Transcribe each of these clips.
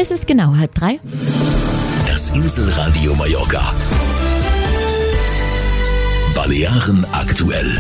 Es ist genau 2:30. Das Inselradio Mallorca. Balearen aktuell.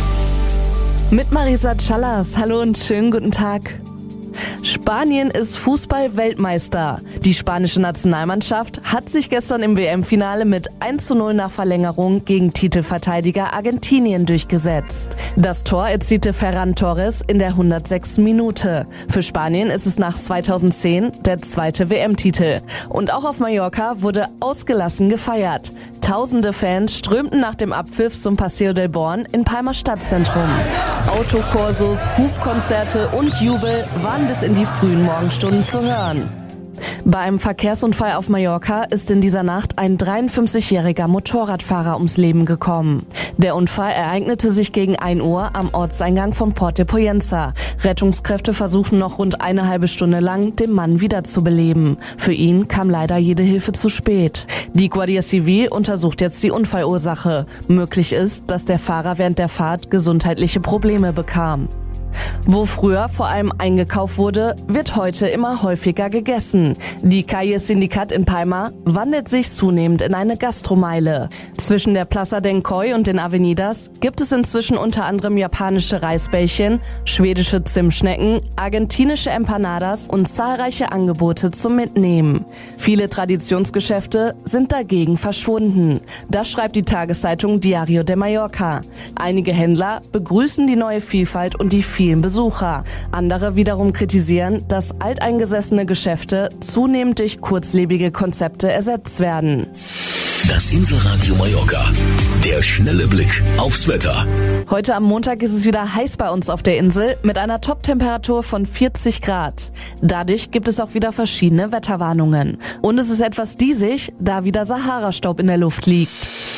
Mit Marisa Callas. Hallo und schönen guten Tag. Spanien ist Fußball-Weltmeister. Die spanische Nationalmannschaft hat sich gestern im WM-Finale mit 1:0 nach Verlängerung gegen Titelverteidiger Argentinien durchgesetzt. Das Tor erzielte Ferran Torres in der 106. Minute. Für Spanien ist es nach 2010 der zweite WM-Titel. Und auch auf Mallorca wurde ausgelassen gefeiert. Tausende Fans strömten nach dem Abpfiff zum Paseo del Born in Palma Stadtzentrum. Autokorsos, Hubkonzerte und Jubel waren bis in die frühen Morgenstunden zu hören. Bei einem Verkehrsunfall auf Mallorca ist in dieser Nacht ein 53-jähriger Motorradfahrer ums Leben gekommen. Der Unfall ereignete sich gegen 1 Uhr am Ortseingang von Port de Pollença. Rettungskräfte versuchten noch rund eine halbe Stunde lang, den Mann wiederzubeleben. Für ihn kam leider jede Hilfe zu spät. Die Guardia Civil untersucht jetzt die Unfallursache. Möglich ist, dass der Fahrer während der Fahrt gesundheitliche Probleme bekam. Wo früher vor allem eingekauft wurde, wird heute immer häufiger gegessen. Die Calle Sindicat in Palma wandelt sich zunehmend in eine Gastromeile. Zwischen der Plaza del Coll und den Avenidas gibt es inzwischen unter anderem japanische Reisbällchen, schwedische Zimtschnecken, argentinische Empanadas und zahlreiche Angebote zum Mitnehmen. Viele Traditionsgeschäfte sind dagegen verschwunden. Das schreibt die Tageszeitung Diario de Mallorca. Einige Händler begrüßen die neue Vielfalt und die vielen Besucher. Andere wiederum kritisieren, dass alteingesessene Geschäfte zunehmend durch kurzlebige Konzepte ersetzt werden. Das Inselradio Mallorca. Der schnelle Blick aufs Wetter. Heute am Montag ist es wieder heiß bei uns auf der Insel mit einer Top-Temperatur von 40 Grad. Dadurch gibt es auch wieder verschiedene Wetterwarnungen. Und es ist etwas diesig, da wieder Sahara-Staub in der Luft liegt.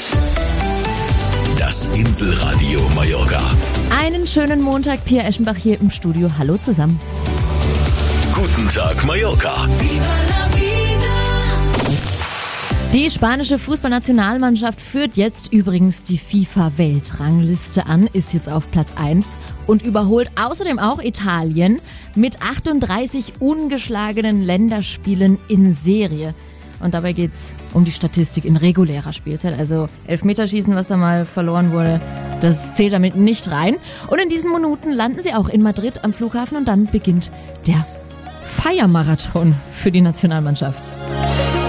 Das Inselradio Mallorca. Einen schönen Montag, Pia Eschenbach hier im Studio. Hallo zusammen. Guten Tag, Mallorca. Die spanische Fußballnationalmannschaft führt jetzt übrigens die FIFA-Weltrangliste an, ist jetzt auf Platz 1 und überholt außerdem auch Italien mit 38 ungeschlagenen Länderspielen in Serie. Und dabei geht's um die Statistik in regulärer Spielzeit, also Elfmeterschießen, was da mal verloren wurde, das zählt damit nicht rein. Und in diesen Minuten landen sie auch in Madrid am Flughafen und dann beginnt der Feiermarathon für die Nationalmannschaft.